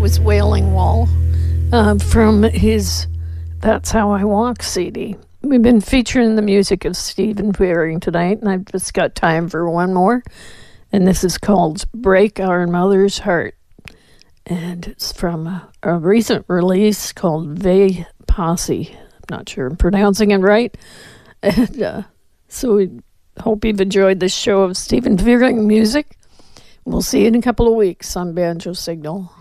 was Wailing Wall from his That's How I Walk CD. We've been featuring the music of Stephen Fearing tonight, and I've just got time for one more. And this is called Break Our Mother's Heart. And it's from a recent release called Ve Posse. I'm not sure I'm pronouncing it right. And so we hope you've enjoyed this show of Stephen Fearing music. We'll see you in a couple of weeks on Banjo Signal.